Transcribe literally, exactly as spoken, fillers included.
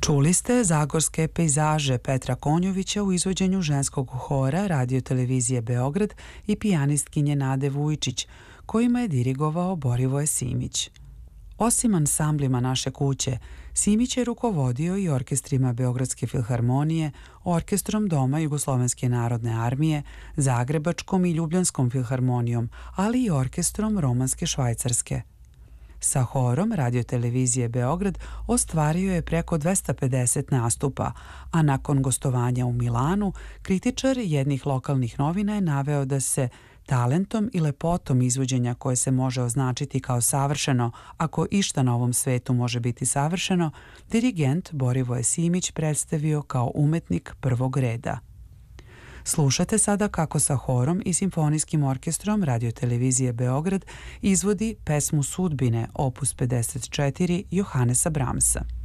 Čuli ste zagorske pejzaže Petra Konjovića u izvođenju ženskog hora Radio televizije Beograd i pijanistkinje Nade Vujčić, kojima je dirigovao Borivoje Simić. Osim ansamblima Naše kuće, Simić je rukovodio i orkestrima Beogradske filharmonije, orkestrom Doma Jugoslovenske narodne armije, Zagrebačkom i Ljubljanskom filharmonijom, ali i orkestrom Romanske Švajcarske. Sa horom Radio televizije Beograd ostvario je preko dvesta pedeset nastupa, a nakon gostovanja u Milanu, kritičar jednih lokalnih novina je naveo da se talentom i lepotom izvođenja koje se može označiti kao savršeno, ako išta na ovom svetu može biti savršeno, dirigent Borivoje Simić predstavio kao umetnik prvog reda. Slušate sada kako sa horom i simfonijskim orkestrom Radio televizije Beograd izvodi pesmu Sudbine, opus pedeset četiri Johanesa Brahmsa.